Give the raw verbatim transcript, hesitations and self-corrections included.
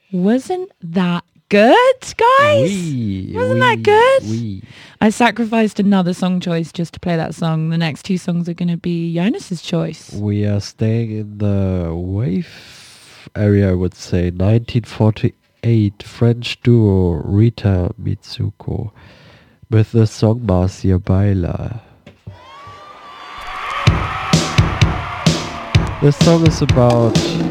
Wasn't that good, guys? Oui, Wasn't oui, that good? Oui. I sacrificed another song choice just to play that song. The next two songs are going to be Jonas's choice. We are staying in the wave area, I would say. nineteen forty-eight French duo Rita Mitsuko with the song Marcia Baila. This song is about